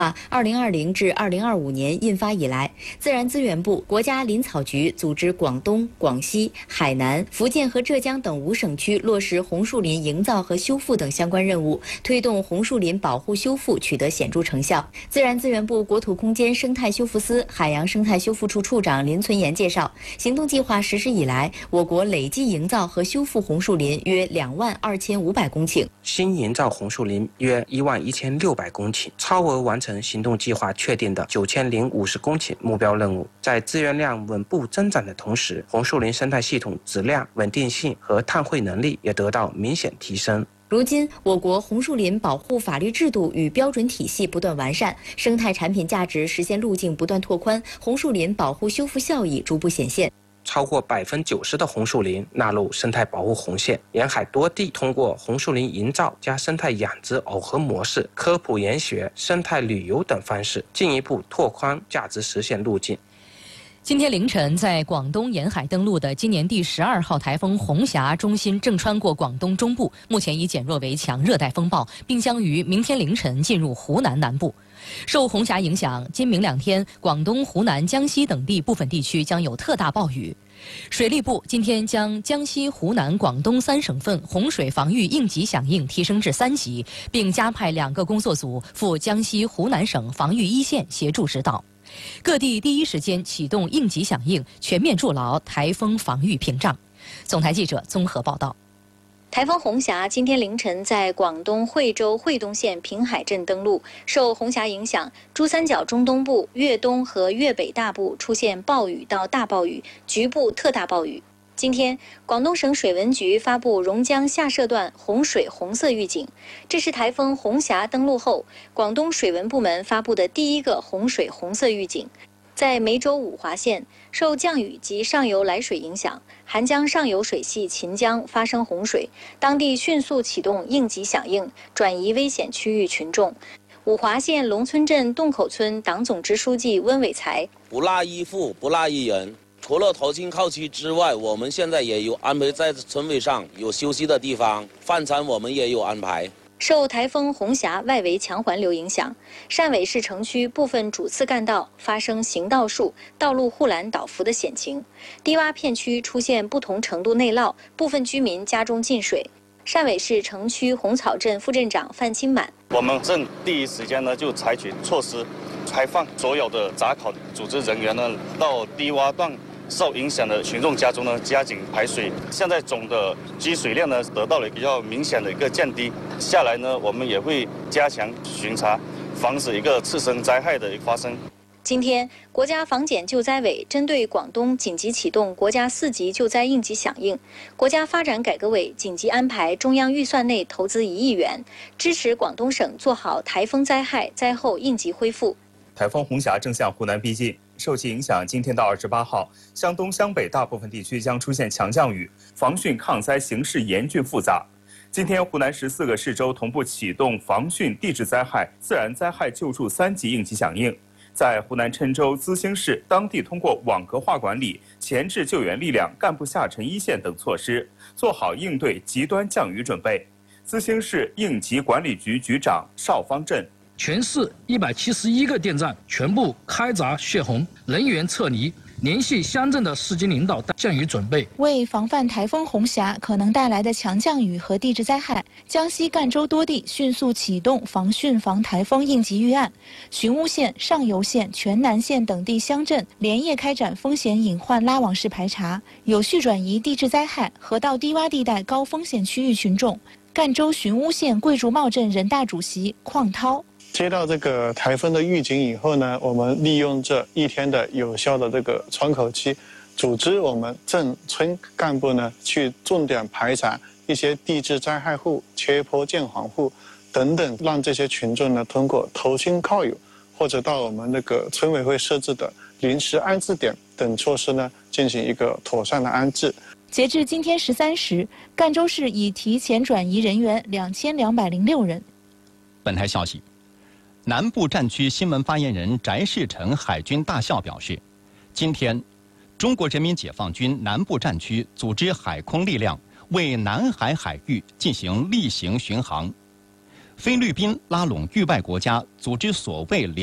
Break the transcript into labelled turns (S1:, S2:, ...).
S1: 2020至2025年印发以来，自然资源部、国家林草局组织广东、广西、海南、福建和浙江等5省区落实红树林营造和修复等相关任务，推动红树林保护修复取得显著成效。自然资源部国土空间生态修复司海洋生态修复处处长林存言介绍，行动计划实施以来，我国累计营造和修复红树林约22500公顷，
S2: 新营造红树林约11600公顷，超额完成行动计划确定的9050公顷目标任务。在资源量稳步增长的同时，红树林生态系统质量、稳定性和碳汇能力也得到明显提升。
S1: 如今，我国红树林保护法律制度与标准体系不断完善，生态产品价值实现路径不断拓宽，红树林保护修复效益逐步显现。
S2: 超过90%的红树林纳入生态保护红线，沿海多地通过红树林营造加生态养殖耦合模式、科普研学、生态旅游等方式，进一步拓宽价值实现路径。
S3: 今天凌晨，在广东沿海登陆的今年第12号台风红霞中心正穿过广东中部，目前已减弱为强热带风暴，并将于明天凌晨进入湖南南部。受红霞影响，今明2天，广东、湖南、江西等地部分地区将有特大暴雨。水利部今天将江西、湖南、广东3省份洪水防御应急响应提升至3级，并加派2个工作组赴江西、湖南省防御一线协助指导。各地第一时间启动应急响应，全面筑牢台风防御屏障。总台记者综合报道。
S1: 台风红霞今天凌晨在广东惠州惠东县平海镇登陆，受红霞影响，珠三角中东部、粤东和粤北大部出现暴雨到大暴雨，局部特大暴雨。今天，广东省水文局发布榕江下涉段洪水红色预警，这是台风红霞登陆后，广东水文部门发布的第一个洪水红色预警。在梅州五华县，受降雨及上游来水影响，韩江上游水系秦江发生洪水，当地迅速启动应急响应，转移危险区域群众。五华县龙村镇洞口村党总支书记温伟才：
S4: 不落一户，不落一人。除了投亲靠戚之外，我们现在也有安排在村委上有休息的地方，饭餐我们也有安排。
S1: 受台风红霞外围强环流影响，汕尾市城区部分主次干道发生行道树、道路护栏倒伏的险情，低洼片区出现不同程度内涝，部分居民家中进水。汕尾市城区红草镇副镇长范清满：
S5: 我们镇第一时间呢就采取措施，开放所有的闸口组织人员呢到低洼段受影响的群众家中呢加紧排水。现在总的积水量呢得到了比较明显的一个降低，下来呢我们也会加强巡查，防止一个次生灾害的发生。
S1: 今天，国家防检救灾委针对广东紧急启动国家4级救灾应急响应，国家发展改革委紧急安排中央预算内投资1亿元，支持广东省做好台风灾害灾后应急恢复。
S6: 台风红霞正向湖南逼近，受其影响，今天到28号，湘东、湘北大部分地区将出现强降雨，防汛抗灾形势严峻复杂。今天，湖南14个市州同步启动防汛地质灾害、自然灾害救助3级应急响应。在湖南郴州、资兴市，当地通过网格化管理、前置救援力量、干部下沉一线等措施，做好应对极端降雨准备。资兴市应急管理局局长邵方振：
S7: 全市171个电站全部开闸泄洪，人员撤离，联系乡镇的市级领导降雨准备。
S8: 为防范台风红霞可能带来的强降雨和地质灾害，江西赣州多地迅速启动防汛防台风应急预案，寻乌县、上游县、全南县等地乡镇连夜开展风险隐患拉网式排查，有序转移地质灾害和到低洼地带高风险区域群众。赣州寻乌县桂竹茂镇人大主席邝涛：
S9: 接到这个台风的预警以后呢，我们利用这1天的有效的这个窗口期，组织我们镇村干部呢去重点排查一些地质灾害户、缺坡建房户等等，让这些群众呢通过投亲靠友或者到我们那个村委会设置的临时安置点等措施呢进行一个妥善的安置。
S8: 截至今天13时，赣州市已提前转移人员2206人。
S10: 本台消息，南部战区新闻发言人翟世成海军大校表示，今天，中国人民解放军南部战区组织海空力量为南海海域进行例行巡航， 菲律宾拉拢域外国家组织所谓